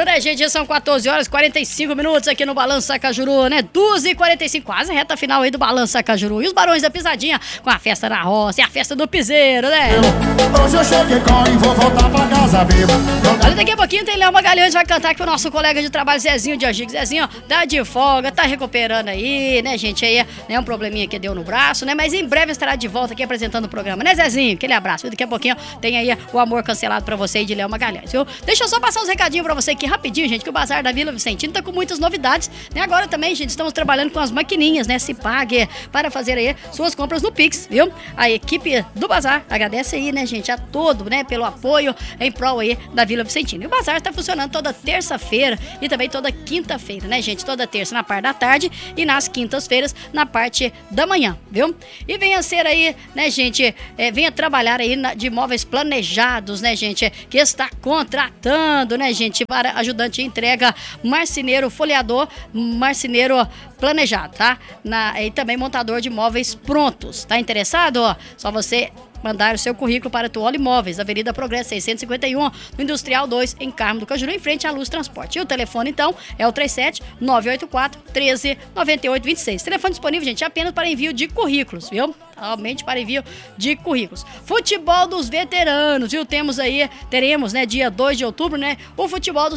Cajuru, né, gente? São 14 horas e 45 minutos aqui no Balança Cajuru, né? 12h45, quase reta final aí do Balança Cajuru. E os Barões da Pisadinha com a festa na roça e a festa do piseiro, né? Hoje eu cheguei com e vou voltar pra casa vivo. Olha, daqui a pouquinho tem Léo Magalhães, vai cantar aqui o nosso colega de trabalho, Zezinho de Angico. Zezinho, ó, tá de folga, tá recuperando aí, né, gente? Aí, né, um probleminha que deu no braço, né? Mas em breve estará de volta aqui apresentando o programa, né, Zezinho? Aquele abraço. Daqui a pouquinho tem aí o Amor Cancelado pra você e de Léo Magalhães, viu? Deixa eu só passar uns recadinhos pra você aqui rapidinho, gente, que o Bazar da Vila Vicentino tá com muitas novidades, né? Agora também, gente, estamos trabalhando com as maquininhas, né? Se pague para fazer aí suas compras no Pix, viu? A equipe do Bazar agradece aí, né, gente, a todo, né, pelo apoio em prol aí da Vila Vicentino. E o Bazar tá funcionando toda terça-feira e também toda quinta-feira, né, gente? Toda terça na parte da tarde e nas quintas-feiras na parte da manhã, viu? E venha ser aí, né, gente, venha trabalhar aí de imóveis planejados, né, gente, que está contratando, né, gente, para ajudante de entrega, marceneiro, folheador, marceneiro planejado, tá? E também montador de imóveis prontos. Tá interessado? Só você mandar o seu currículo para Tuola Imóveis, Avenida Progresso 651, no Industrial 2, em Carmo do Cajuru, em frente à Luz Transporte. E o telefone, então, é o 37-984-13-9826. Telefone disponível, gente, apenas para envio de currículos, viu? Somente para envio de currículos. Futebol dos veteranos, viu? Teremos, né, dia 2 de outubro, né, o futebol dos